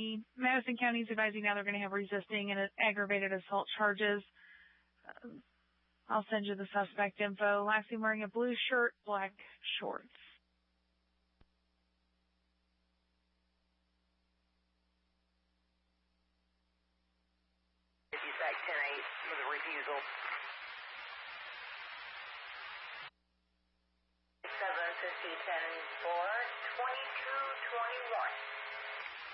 Madison County is advising now they're going to have resisting and aggravated assault charges. I'll send you the suspect info. Last seen wearing a blue shirt, black shorts. Back 10-8 with a refusal. 750-10-4, 2221.